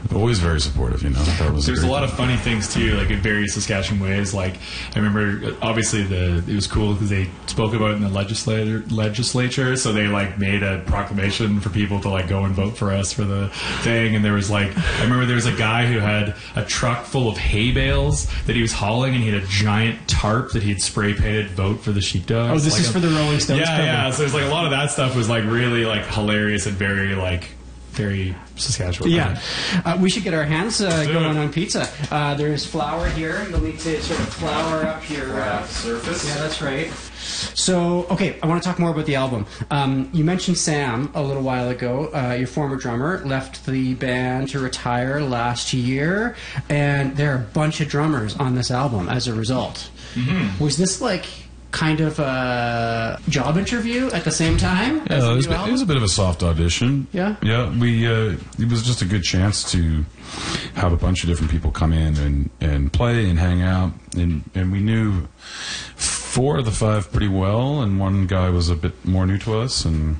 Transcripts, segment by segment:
always very supportive, you know. There's a lot of funny things too, like in various Saskatchewan ways. Like I remember, obviously it was cool because they spoke about it in the legislature, so they like made a proclamation for people to like go and vote for us for the thing. And there was like, I remember there was a guy who had a truck full of hay bales that he was hauling, and he had a giant tarp that he had spray painted "Vote for the Sheepdogs." Oh, this is for the Rolling Stones cover. Yeah. So there's like a lot of that stuff was like really like hilarious and very Saskatchewan. Yeah. We should get our hands going on pizza. There's flour here. You'll need to sort of flour up your surface. Yeah, that's right. So, okay, I want to talk more about the album. You mentioned Sam a little while ago. Your former drummer left the band to retire last year, and there are a bunch of drummers on this album as a result. Mm-hmm. Was this like kind of a job interview at the same time? Yeah, it was a bit of a soft audition. Yeah? Yeah, it was just a good chance to have a bunch of different people come in and play and hang out. And we knew 4 of the 5 pretty well, and one guy was a bit more new to us. And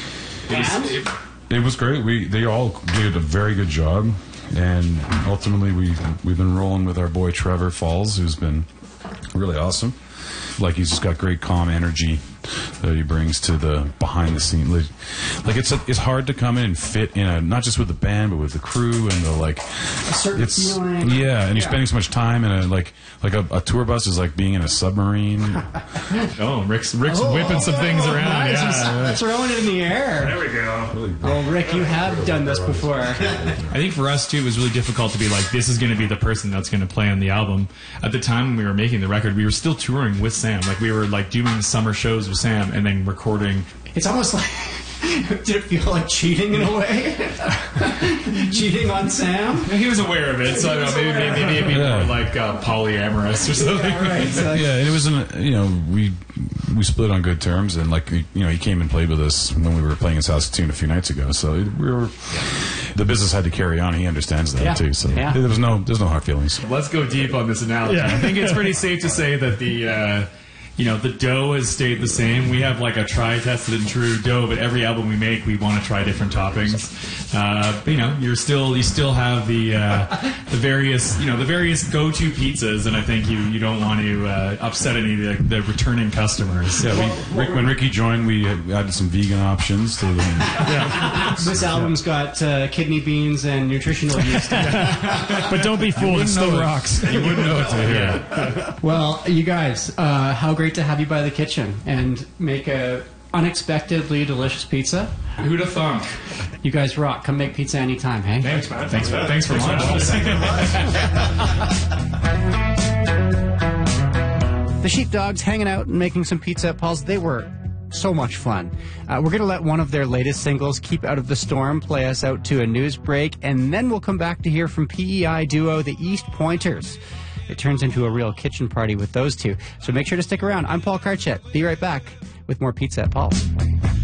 it was great. They all did a very good job. And ultimately, we've been rolling with our boy Trevor Falls, who's been really awesome. Like, he's just got great calm energy that he brings to the behind the scene. Like it's hard to come in and fit in not just with the band but with the crew and the like. A certain feeling. Yeah, and you're spending so much time in a tour bus is like being in a submarine. Oh, Rick's whipping some things around. Nice. Yeah, He's throwing it in the air. There we go. Well, Rick, you have done this before. I think for us too, it was really difficult to be like, this is going to be the person that's going to play on the album. At the time when we were making the record, we were still touring with Sam. Like, we were like doing summer shows with Sam and then recording. It's almost like, did it feel like cheating in a way? Cheating on Sam? He was aware of it, so I don't know, maybe it'd be more like polyamorous or something. Yeah, right. So Yeah, and it was we split on good terms, and like he came and played with us when we were playing in Saskatoon a few nights ago. So the business had to carry on. He understands that too. So there's no hard feelings. Let's go deep on this analogy. Yeah. I think it's pretty safe to say that the dough has stayed the same. We have like a tried-tested and true dough, but every album we make, we want to try different toppings. But you still have the various go-to pizzas, and I think you don't want to upset any of the returning customers. Yeah, when Ricky joined, we added some vegan options to them. This album's got kidney beans and nutritional yeast. But don't be fooled, it still rocks. You wouldn't know what to hear. Yeah. Well, you guys, how great to have you by the kitchen and make a unexpectedly delicious pizza. Who'd have thunk? You guys rock. Come make pizza anytime, hey? Thanks, man. Thanks for lunch. The Sheepdogs hanging out and making some pizza at Paul's. They were so much fun. We're going to let one of their latest singles, Keep Out of the Storm, play us out to a news break, and then we'll come back to hear from PEI duo The East Pointers. It turns into a real kitchen party with those two. So make sure to stick around. I'm Paul Karchet. Be right back with more Pizza at Paul's.